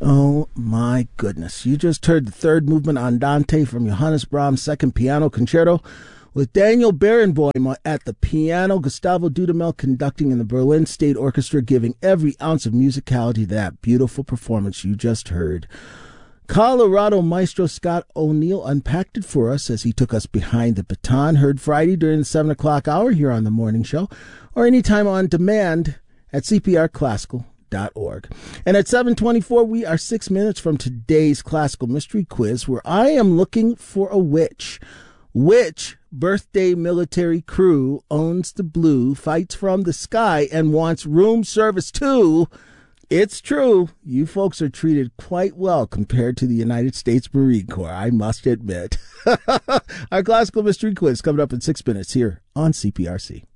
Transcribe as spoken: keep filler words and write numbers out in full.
Oh my goodness. You just heard the third movement Andante from Johannes Brahms' second piano concerto with Daniel Barenboim at the piano, Gustavo Dudamel conducting, in the Berlin State Orchestra giving every ounce of musicality to that beautiful performance you just heard. Colorado maestro Scott O'Neill unpacked it for us as he took us behind the baton. Heard Friday during the seven o'clock hour here on the morning show, or anytime on demand at C P R classical dot org. And at seven twenty-four, we are six minutes from today's classical mystery quiz, where I am looking for a witch. Which birthday military crew owns the blue, fights from the sky, and wants room service too? It's true. You folks are treated quite well compared to the United States Marine Corps, I must admit. Our classical mystery quiz coming up in six minutes here on C P R C.